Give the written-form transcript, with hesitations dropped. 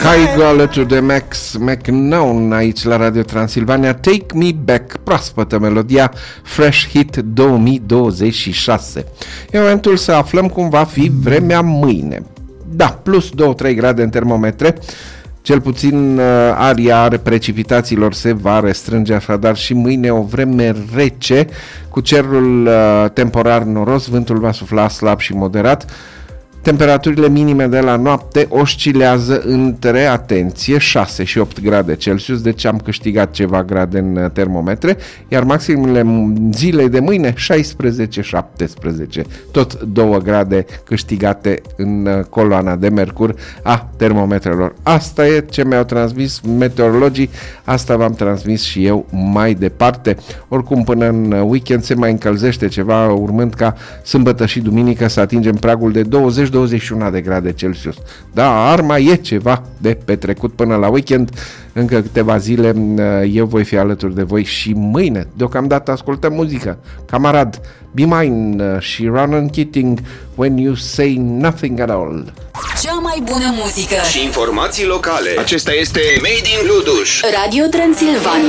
Kygo alături de Max McKnown aici la Radio Transilvania. Take Me Back, proaspătă melodia, Fresh Hit 2026. E momentul să aflăm cum va fi vremea mâine. Da, plus 2-3 grade în termometre. Cel puțin aria precipitațiilor se va restrânge, așadar și mâine o vreme rece, cu cerul temporar noros, vântul va sufla slab și moderat. Temperaturile minime de la noapte oscilează între, atenție, 6 și 8 grade Celsius, deci am câștigat ceva grade în termometre, iar maximele zilei de mâine 16-17, tot 2 grade câștigate în coloana de mercur a termometrelor. Asta e ce mi-au transmis meteorologii, asta v-am transmis și eu mai departe. Oricum, până în weekend se mai încălzește ceva, urmând ca sâmbătă și duminică să atingem pragul de 20-21 de grade Celsius. Da, arma e ceva de petrecut până la weekend. Încă câteva zile eu voi fi alături de voi și mâine. Deocamdată ascultăm muzică. Camarad, Be Mine și Ronan Keating, When You Say Nothing At All. Cea mai bună muzică și informații locale. Acesta este Made in Luduș. Radio Transilvania.